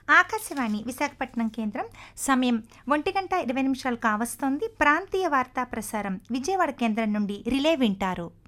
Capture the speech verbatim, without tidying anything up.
ఆకాశవాణి విశాఖపట్నం కేంద్రం సమయం ఒంటి గంట ఇరవై నిమిషాలు కావస్తోంది. ప్రాంతీయ వార్తా ప్రసారం విజయవాడ కేంద్రం నుండి రిలే వింటారు.